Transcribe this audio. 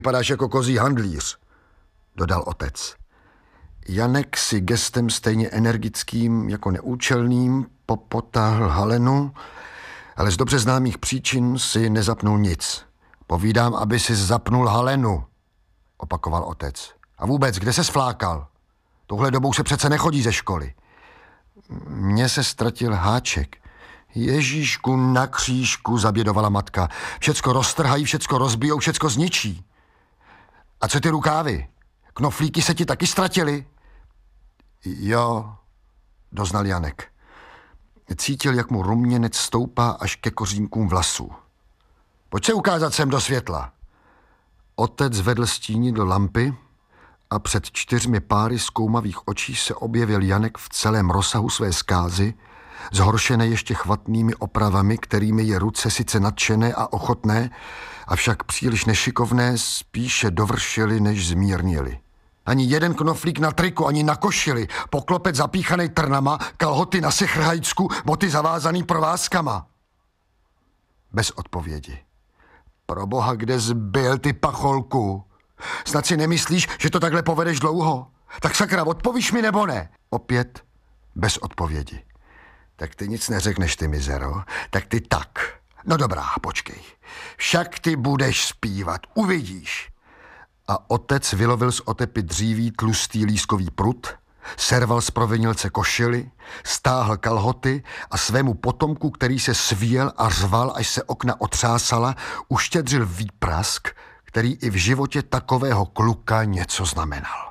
Vypadáš jako kozí handlíř, dodal otec. Janek si gestem stejně energickým jako neúčelným popotáhl Halenu, ale z dobře známých příčin si nezapnul nic. Povídám, aby si zapnul Halenu, opakoval otec. A vůbec, kde se sflákal? Touhle dobou se přece nechodí ze školy. Mně se ztratil háček. Ježíšku na křížku, zabědovala matka. Všecko roztrhají, všecko rozbijou, všecko zničí. A co ty rukávy? Knoflíky se ti taky ztratily? Jo, doznal Janek. Cítil, jak mu ruměnec stoupá až ke kořínkům vlasů. Pojď se ukázat sem do světla. Otec vedl stíni do lampy a před 4 páry zkoumavých očí se objevil Janek v celém rozsahu své zkázy, zhoršené ještě chvatnými opravami, kterými je ruce sice nadšené a ochotné, avšak příliš nešikovné spíše dovršily, než zmírnily. Ani jeden knoflík na triku, ani na košili, poklopec zapíchaný trnama, kalhoty na sechrhajcku, boty zavázaný provázkama. Bez odpovědi. Proboha, kde zbyl, ty pacholku? Snad si nemyslíš, že to takhle povedeš dlouho? Tak sakra, odpovíš mi nebo ne? Opět bez odpovědi. Tak ty nic neřekneš, ty mizero. Tak ty tak. No dobrá, počkej. Však ty budeš zpívat, uvidíš. A otec vylovil z otepy dříví tlustý lískový prut, serval z provinilce košily, stáhl kalhoty a svému potomku, který se svíjel a řval, až se okna otřásala, uštědřil výprask, který i v životě takového kluka něco znamenal.